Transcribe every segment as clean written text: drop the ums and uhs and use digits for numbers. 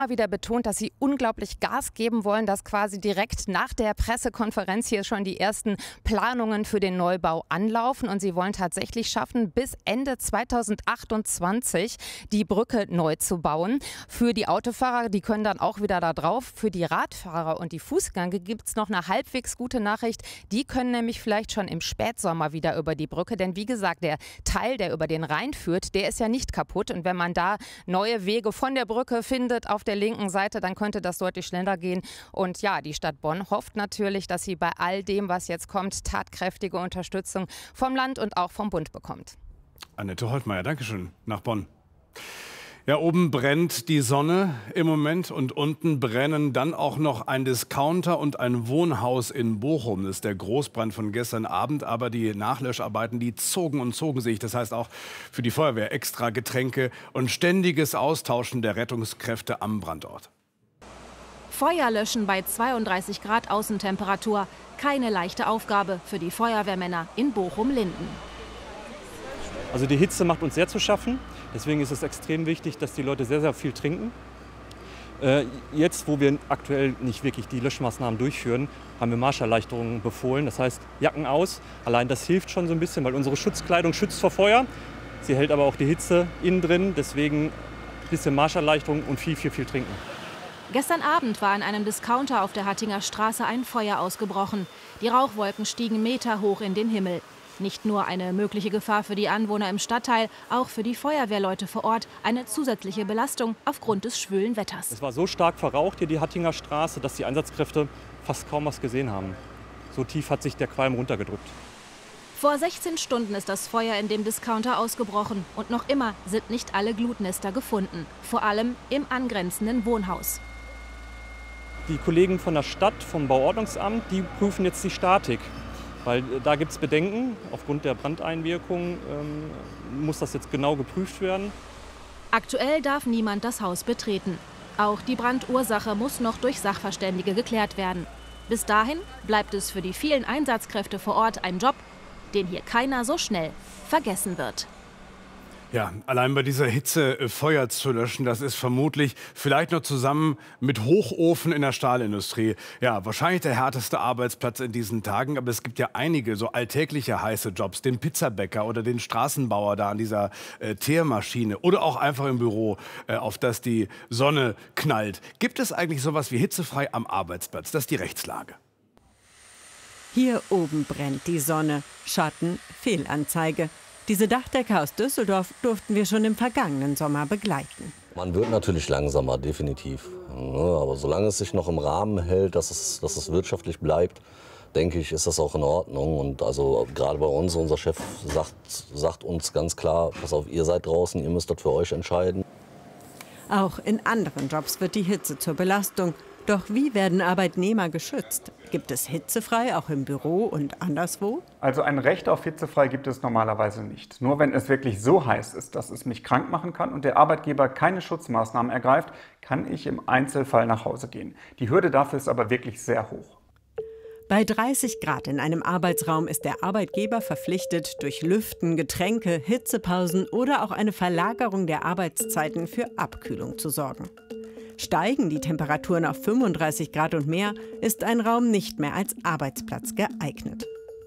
wieder betont, dass sie unglaublich Gas geben wollen, dass quasi direkt nach der Pressekonferenz hier schon die ersten Planungen für den Neubau anlaufen. Und sie wollen tatsächlich schaffen, bis Ende 2028 die Brücke neu zu bauen. Für die Autofahrer, die können dann auch wieder da drauf. Für die Radfahrer und die Fußgänger gibt es noch eine halbwegs gute Nachricht. Die können nämlich vielleicht schon im Spätsommer wieder über die Brücke. Denn wie gesagt, der Teil, der über den Rhein führt, der ist ja nicht kaputt. Und wenn man da neue Wege von der Brücke findet auf der linken Seite, dann könnte das deutlich schneller gehen. Und ja, die Stadt Bonn hofft natürlich, dass sie bei all dem, was jetzt kommt, tatkräftige Unterstützung vom Land und auch vom Bund bekommt. Annette Holtmeier, Dankeschön, nach Bonn. Ja, oben brennt die Sonne im Moment und unten brennen dann auch noch ein Discounter und ein Wohnhaus in Bochum. Das ist der Großbrand von gestern Abend, aber die Nachlöscharbeiten, die zogen und zogen sich. Das heißt auch für die Feuerwehr extra Getränke und ständiges Austauschen der Rettungskräfte am Brandort. Feuer löschen bei 32 Grad Außentemperatur. Keine leichte Aufgabe für die Feuerwehrmänner in Bochum-Linden. Also die Hitze macht uns sehr zu schaffen. Deswegen ist es extrem wichtig, dass die Leute sehr, sehr viel trinken. Jetzt, wo wir aktuell nicht wirklich die Löschmaßnahmen durchführen, haben wir Marscherleichterungen befohlen. Das heißt, Jacken aus. Allein das hilft schon so ein bisschen, weil unsere Schutzkleidung schützt vor Feuer. Sie hält aber auch die Hitze innen drin. Deswegen ein bisschen Marscherleichterung und viel trinken. Gestern Abend war in einem Discounter auf der Hattinger Straße ein Feuer ausgebrochen. Die Rauchwolken stiegen meterhoch in den Himmel. Nicht nur eine mögliche Gefahr für die Anwohner im Stadtteil, auch für die Feuerwehrleute vor Ort eine zusätzliche Belastung aufgrund des schwülen Wetters. Es war so stark verraucht hier die Hattinger Straße, dass die Einsatzkräfte fast kaum was gesehen haben. So tief hat sich der Qualm runtergedrückt. Vor 16 Stunden ist das Feuer in dem Discounter ausgebrochen und noch immer sind nicht alle Glutnester gefunden, vor allem im angrenzenden Wohnhaus. Die Kollegen von der Stadt, vom Bauordnungsamt, die prüfen jetzt die Statik. Weil da gibt es Bedenken, aufgrund der Brandeinwirkung muss das jetzt genau geprüft werden. Aktuell darf niemand das Haus betreten. Auch die Brandursache muss noch durch Sachverständige geklärt werden. Bis dahin bleibt es für die vielen Einsatzkräfte vor Ort ein Job, den hier keiner so schnell vergessen wird. Ja, allein bei dieser Hitze Feuer zu löschen, das ist vermutlich vielleicht noch zusammen mit Hochofen in der Stahlindustrie. Ja, wahrscheinlich der härteste Arbeitsplatz in diesen Tagen. Aber es gibt ja einige so alltägliche heiße Jobs. Den Pizzabäcker oder den Straßenbauer da an dieser Teermaschine. Oder auch einfach im Büro, auf das die Sonne knallt. Gibt es eigentlich sowas wie hitzefrei am Arbeitsplatz? Das ist die Rechtslage. Hier oben brennt die Sonne. Schatten, Fehlanzeige. Diese Dachdecker aus Düsseldorf durften wir schon im vergangenen Sommer begleiten. Man wird natürlich langsamer, definitiv. Aber solange es sich noch im Rahmen hält, dass es wirtschaftlich bleibt, denke ich, ist das auch in Ordnung. Und also gerade bei uns, unser Chef sagt uns ganz klar, pass auf, ihr seid draußen, ihr müsst das für euch entscheiden. Auch in anderen Jobs wird die Hitze zur Belastung. Doch wie werden Arbeitnehmer geschützt? Gibt es hitzefrei auch im Büro und anderswo? Also ein Recht auf hitzefrei gibt es normalerweise nicht. Nur wenn es wirklich so heiß ist, dass es mich krank machen kann und der Arbeitgeber keine Schutzmaßnahmen ergreift, kann ich im Einzelfall nach Hause gehen. Die Hürde dafür ist aber wirklich sehr hoch. Bei 30 Grad in einem Arbeitsraum ist der Arbeitgeber verpflichtet, durch Lüften, Getränke, Hitzepausen oder auch eine Verlagerung der Arbeitszeiten für Abkühlung zu sorgen. Steigen die Temperaturen auf 35 Grad und mehr, ist ein Raum nicht mehr als Arbeitsplatz geeignet.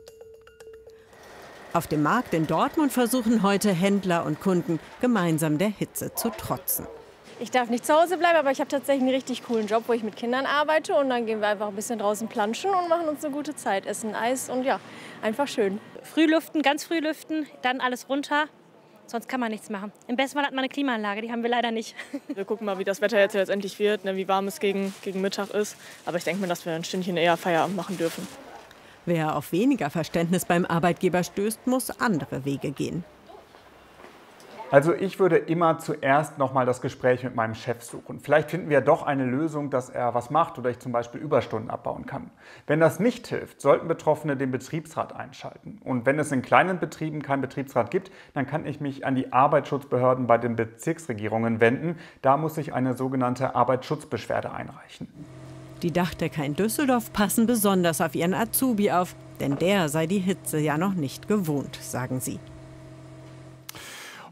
Auf dem Markt in Dortmund versuchen heute Händler und Kunden gemeinsam der Hitze zu trotzen. Ich darf nicht zu Hause bleiben, aber ich habe tatsächlich einen richtig coolen Job, wo ich mit Kindern arbeite. Und dann gehen wir einfach ein bisschen draußen planschen und machen uns eine gute Zeit. Essen Eis und ja, einfach schön. Früh lüften, ganz früh lüften, dann alles runter. Sonst kann man nichts machen. Im besten Fall hat man eine Klimaanlage, die haben wir leider nicht. Wir gucken mal, wie das Wetter jetzt letztendlich wird, wie warm es gegen Mittag ist. Aber ich denke mir, dass wir ein Stündchen eher Feierabend machen dürfen. Wer auf weniger Verständnis beim Arbeitgeber stößt, muss andere Wege gehen. Also ich würde immer zuerst noch mal das Gespräch mit meinem Chef suchen. Vielleicht finden wir doch eine Lösung, dass er was macht oder ich zum Beispiel Überstunden abbauen kann. Wenn das nicht hilft, sollten Betroffene den Betriebsrat einschalten. Und wenn es in kleinen Betrieben keinen Betriebsrat gibt, dann kann ich mich an die Arbeitsschutzbehörden bei den Bezirksregierungen wenden. Da muss ich eine sogenannte Arbeitsschutzbeschwerde einreichen. Die Dachdecker in Düsseldorf passen besonders auf ihren Azubi auf, denn der sei die Hitze ja noch nicht gewohnt, sagen sie.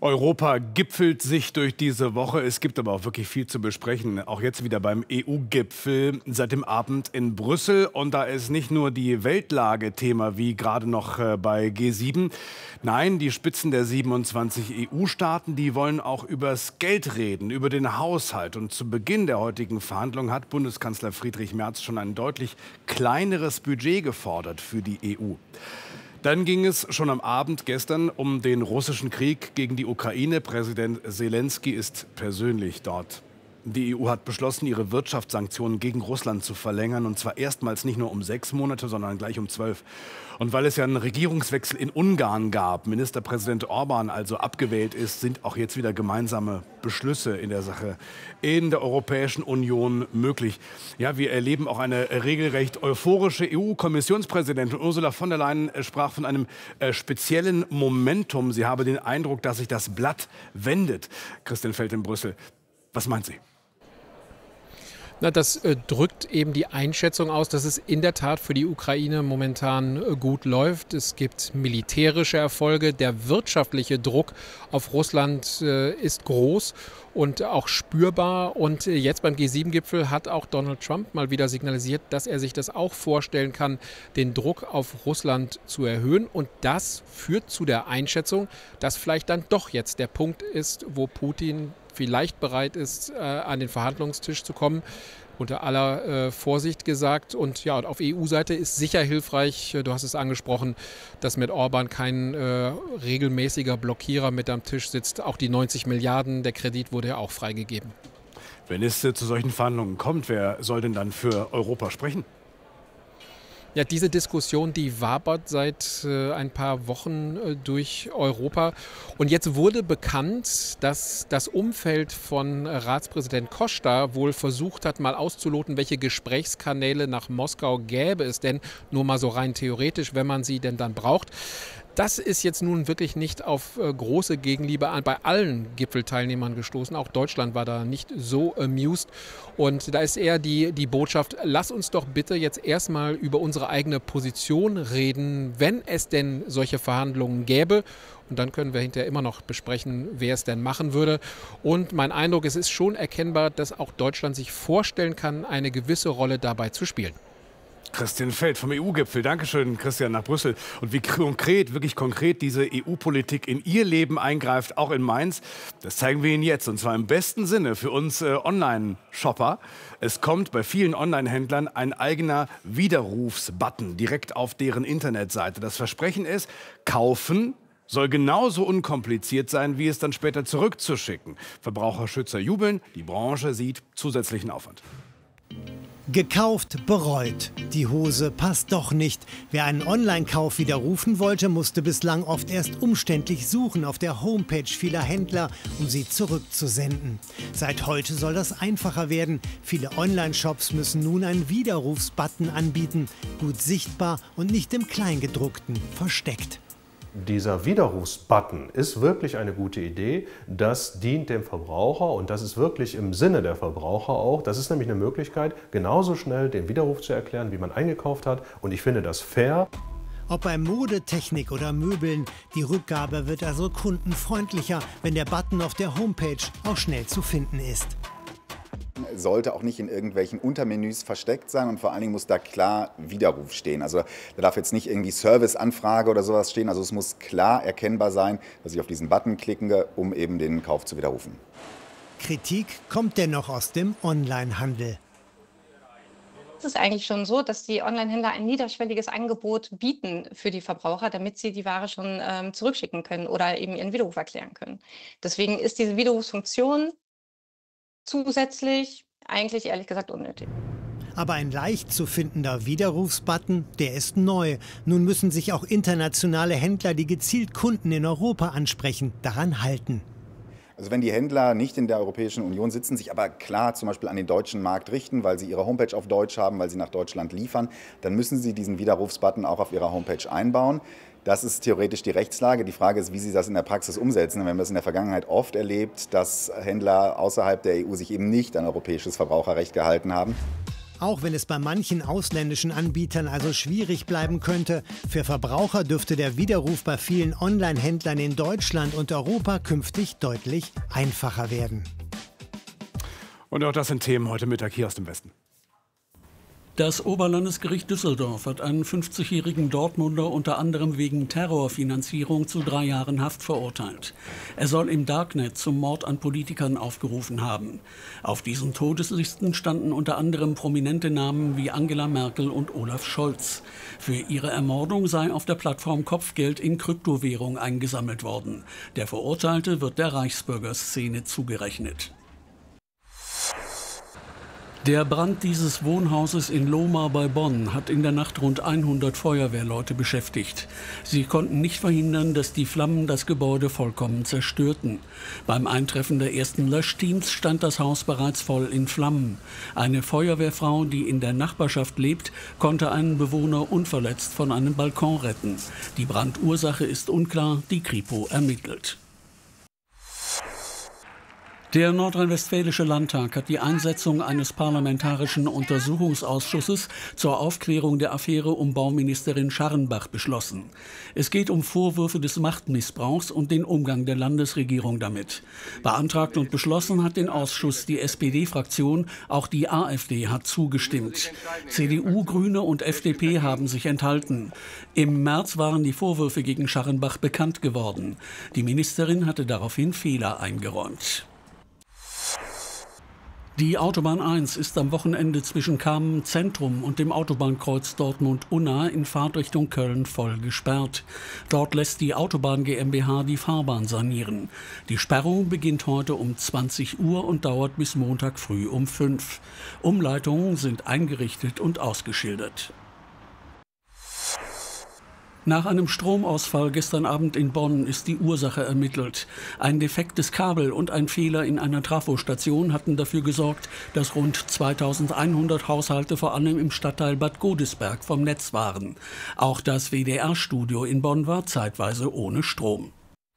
Europa gipfelt sich durch diese Woche. Es gibt aber auch wirklich viel zu besprechen. Auch jetzt wieder beim EU-Gipfel seit dem Abend in Brüssel. Und da ist nicht nur die Weltlage Thema wie gerade noch bei G7. Nein, die Spitzen der 27 EU-Staaten, die wollen auch übers Geld reden, über den Haushalt. Und zu Beginn der heutigen Verhandlungen hat Bundeskanzler Friedrich Merz schon ein deutlich kleineres Budget gefordert für die EU. Dann ging es schon am Abend gestern um den russischen Krieg gegen die Ukraine. Präsident Selenskyj ist persönlich dort. Die EU hat beschlossen, ihre Wirtschaftssanktionen gegen Russland zu verlängern. Und zwar erstmals nicht nur um 6 Monate, sondern gleich um 12. Und weil es ja einen Regierungswechsel in Ungarn gab, Ministerpräsident Orbán also abgewählt ist, sind auch jetzt wieder gemeinsame Beschlüsse in der Sache in der Europäischen Union möglich. Ja, wir erleben auch eine regelrecht euphorische EU-Kommissionspräsidentin. Ursula von der Leyen sprach von einem speziellen Momentum. Sie habe den Eindruck, dass sich das Blatt wendet. Christian Feld in Brüssel. Was meint sie? Na, das drückt eben die Einschätzung aus, dass es in der Tat für die Ukraine momentan gut läuft. Es gibt militärische Erfolge. Der wirtschaftliche Druck auf Russland ist groß und auch spürbar. Und jetzt beim G7-Gipfel hat auch Donald Trump mal wieder signalisiert, dass er sich das auch vorstellen kann, den Druck auf Russland zu erhöhen. Und das führt zu der Einschätzung, dass vielleicht dann doch jetzt der Punkt ist, wo Putin vielleicht bereit ist, an den Verhandlungstisch zu kommen, unter aller Vorsicht gesagt. Und ja, auf EU-Seite ist sicher hilfreich, du hast es angesprochen, dass mit Orbán kein regelmäßiger Blockierer mit am Tisch sitzt. Auch die 90 Milliarden, der Kredit wurde ja auch freigegeben. Wenn es zu solchen Verhandlungen kommt, wer soll denn dann für Europa sprechen? Ja, diese Diskussion, die wabert seit ein paar Wochen durch Europa. Und jetzt wurde bekannt, dass das Umfeld von Ratspräsident Costa wohl versucht hat, mal auszuloten, welche Gesprächskanäle nach Moskau gäbe es denn, nur mal so rein theoretisch, wenn man sie denn dann braucht. Das ist jetzt nun wirklich nicht auf große Gegenliebe bei allen Gipfelteilnehmern gestoßen. Auch Deutschland war da nicht so amused. Und da ist eher die Botschaft, lass uns doch bitte jetzt erstmal über unsere eigene Position reden, wenn es denn solche Verhandlungen gäbe. Und dann können wir hinterher immer noch besprechen, wer es denn machen würde. Und mein Eindruck, es ist schon erkennbar, dass auch Deutschland sich vorstellen kann, eine gewisse Rolle dabei zu spielen. Christian Feld vom EU-Gipfel. Dankeschön, Christian, nach Brüssel. Und wie konkret, wirklich konkret diese EU-Politik in Ihr Leben eingreift, auch in Mainz, das zeigen wir Ihnen jetzt. Und zwar im besten Sinne für uns Online-Shopper. Es kommt bei vielen Online-Händlern ein eigener Widerrufsbutton direkt auf deren Internetseite. Das Versprechen ist, kaufen soll genauso unkompliziert sein, wie es dann später zurückzuschicken. Verbraucherschützer jubeln, die Branche sieht zusätzlichen Aufwand. Gekauft, bereut. Die Hose passt doch nicht. Wer einen Online-Kauf widerrufen wollte, musste bislang oft erst umständlich suchen auf der Homepage vieler Händler, um sie zurückzusenden. Seit heute soll das einfacher werden. Viele Online-Shops müssen nun einen Widerrufsbutton anbieten. Gut sichtbar und nicht im Kleingedruckten versteckt. Dieser Widerrufsbutton ist wirklich eine gute Idee. Das dient dem Verbraucher und das ist wirklich im Sinne der Verbraucher auch. Das ist nämlich eine Möglichkeit, genauso schnell den Widerruf zu erklären, wie man eingekauft hat. Und ich finde das fair. Ob bei Mode, Technik oder Möbeln, die Rückgabe wird also kundenfreundlicher, wenn der Button auf der Homepage auch schnell zu finden ist. Sollte auch nicht in irgendwelchen Untermenüs versteckt sein und vor allen Dingen muss da klar Widerruf stehen. Also da darf jetzt nicht irgendwie Serviceanfrage oder sowas stehen. Also es muss klar erkennbar sein, dass ich auf diesen Button klicke, um eben den Kauf zu widerrufen. Kritik kommt dennoch aus dem Onlinehandel. Es ist eigentlich schon so, dass die Onlinehändler ein niederschwelliges Angebot bieten für die Verbraucher, damit sie die Ware schon zurückschicken können oder eben ihren Widerruf erklären können. Deswegen ist diese Widerrufsfunktion zusätzlich eigentlich ehrlich gesagt unnötig. Aber ein leicht zu findender Widerrufsbutton, der ist neu. Nun müssen sich auch internationale Händler, die gezielt Kunden in Europa ansprechen, daran halten. Also wenn die Händler nicht in der Europäischen Union sitzen, sich aber klar zum Beispiel an den deutschen Markt richten, weil sie ihre Homepage auf Deutsch haben, weil sie nach Deutschland liefern, dann müssen sie diesen Widerrufsbutton auch auf ihrer Homepage einbauen. Das ist theoretisch die Rechtslage. Die Frage ist, wie sie das in der Praxis umsetzen. Wir haben das in der Vergangenheit oft erlebt, dass Händler außerhalb der EU sich eben nicht an europäisches Verbraucherrecht gehalten haben. Auch wenn es bei manchen ausländischen Anbietern also schwierig bleiben könnte, für Verbraucher dürfte der Widerruf bei vielen Online-Händlern in Deutschland und Europa künftig deutlich einfacher werden. Und auch das sind Themen heute Mittag hier aus dem Westen. Das Oberlandesgericht Düsseldorf hat einen 50-jährigen Dortmunder unter anderem wegen Terrorfinanzierung zu 3 Jahren Haft verurteilt. Er soll im Darknet zum Mord an Politikern aufgerufen haben. Auf diesen Todeslisten standen unter anderem prominente Namen wie Angela Merkel und Olaf Scholz. Für ihre Ermordung sei auf der Plattform Kopfgeld in Kryptowährung eingesammelt worden. Der Verurteilte wird der Reichsbürgerszene zugerechnet. Der Brand dieses Wohnhauses in Lohmar bei Bonn hat in der Nacht rund 100 Feuerwehrleute beschäftigt. Sie konnten nicht verhindern, dass die Flammen das Gebäude vollkommen zerstörten. Beim Eintreffen der ersten Löschteams stand das Haus bereits voll in Flammen. Eine Feuerwehrfrau, die in der Nachbarschaft lebt, konnte einen Bewohner unverletzt von einem Balkon retten. Die Brandursache ist unklar, die Kripo ermittelt. Der Nordrhein-Westfälische Landtag hat die Einsetzung eines parlamentarischen Untersuchungsausschusses zur Aufklärung der Affäre um Bauministerin Scharrenbach beschlossen. Es geht um Vorwürfe des Machtmissbrauchs und den Umgang der Landesregierung damit. Beantragt und beschlossen hat den Ausschuss die SPD-Fraktion, auch die AfD hat zugestimmt. CDU, Grüne und FDP haben sich enthalten. Im März waren die Vorwürfe gegen Scharrenbach bekannt geworden. Die Ministerin hatte daraufhin Fehler eingeräumt. Die Autobahn 1 ist am Wochenende zwischen Kamen Zentrum und dem Autobahnkreuz Dortmund-Unna in Fahrtrichtung Köln voll gesperrt. Dort lässt die Autobahn GmbH die Fahrbahn sanieren. Die Sperrung beginnt heute um 20 Uhr und dauert bis Montag früh um 5. Umleitungen sind eingerichtet und ausgeschildert. Nach einem Stromausfall gestern Abend in Bonn ist die Ursache ermittelt. Ein defektes Kabel und ein Fehler in einer Trafostation hatten dafür gesorgt, dass rund 2100 Haushalte vor allem im Stadtteil Bad Godesberg vom Netz waren. Auch das WDR-Studio in Bonn war zeitweise ohne Strom.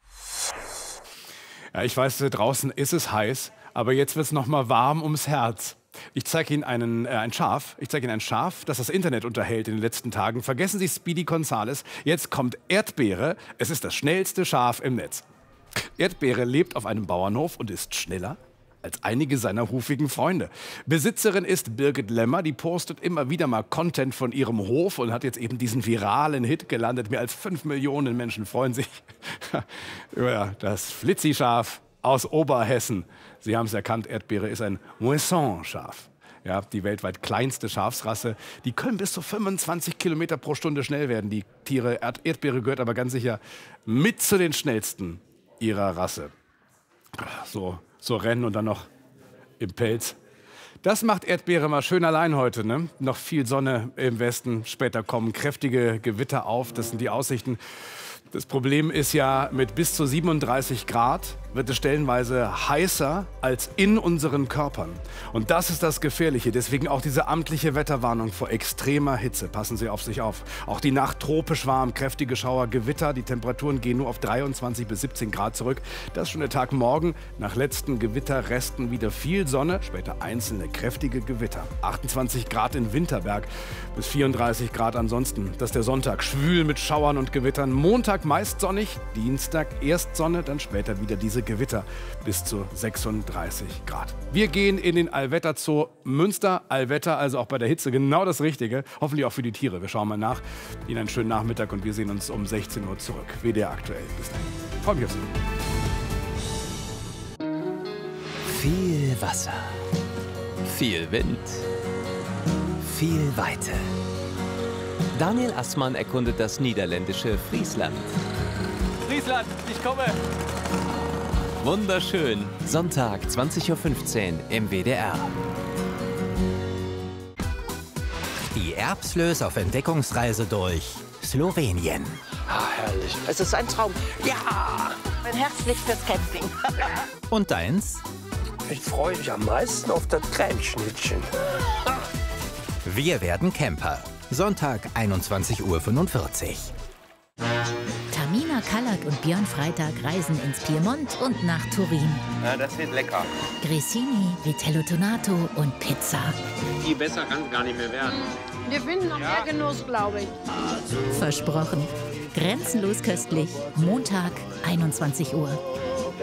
Ja, ich weiß, draußen ist es heiß, aber jetzt wird es noch mal warm ums Herz. Ich zeige Ihnen ein Schaf. Ich zeige Ihnen ein Schaf, das das Internet unterhält in den letzten Tagen. Vergessen Sie Speedy Gonzales. Jetzt kommt Erdbeere. Es ist das schnellste Schaf im Netz. Erdbeere lebt auf einem Bauernhof und ist schneller als einige seiner hufigen Freunde. Besitzerin ist Birgit Lemmer. Die postet immer wieder mal Content von ihrem Hof und hat jetzt eben diesen viralen Hit gelandet. Mehr als 5 Millionen Menschen freuen sich über das Flitzi-Schaf aus Oberhessen. Sie haben es erkannt, Erdbeere ist ein Moisson-Schaf. Ja, die weltweit kleinste Schafsrasse. Die können bis zu 25 Kilometer pro Stunde schnell werden, die Tiere. Erdbeere gehört aber ganz sicher mit zu den schnellsten ihrer Rasse. So rennen und dann noch im Pelz. Das macht Erdbeere mal schön allein heute, ne? Noch viel Sonne im Westen. Später kommen kräftige Gewitter auf. Das sind die Aussichten. Das Problem ist ja, mit bis zu 37 Grad wird es stellenweise heißer als in unseren Körpern. Und das ist das Gefährliche. Deswegen auch diese amtliche Wetterwarnung vor extremer Hitze. Passen Sie auf sich auf. Auch die Nacht tropisch warm, kräftige Schauer, Gewitter. Die Temperaturen gehen nur auf 23 bis 17 Grad zurück. Das ist schon der Tag morgen. Nach letzten Gewitterresten wieder viel Sonne, später einzelne kräftige Gewitter. 28 Grad in Winterberg bis 34 Grad ansonsten. Das ist der Sonntag. Schwül mit Schauern und Gewittern. Montag meist sonnig, Dienstag erst Sonne, dann später wieder diese Gewitter bis zu 36 Grad. Wir gehen in den Allwetterzoo Münster. Allwetter, also auch bei der Hitze genau das Richtige. Hoffentlich auch für die Tiere. Wir schauen mal nach. Ihnen einen schönen Nachmittag und wir sehen uns um 16 Uhr zurück. WDR aktuell. Bis dahin. Freue mich auf Sie. Viel Wasser, viel Wind, viel Weite. Daniel Assmann erkundet das niederländische Friesland. Friesland, ich komme! Wunderschön. Sonntag, 20:15 Uhr im WDR. Die Erbslös auf Entdeckungsreise durch Slowenien. Ah, herrlich. Es ist ein Traum. Ja! Mein Herz liegt fürs Camping. Und deins? Ich freue mich am meisten auf das Cremeschnittchen. Wir werden Camper. Sonntag, 21:45 Uhr. Tamina Lena Kallack und Björn Freitag reisen ins Piemont und nach Turin. Ja, das wird lecker. Grissini, Vitello Tonato und Pizza. Viel besser kann es gar nicht mehr werden. Wir finden noch mehr Genuss, glaube ich. Versprochen. Grenzenlos köstlich. Montag, 21 Uhr.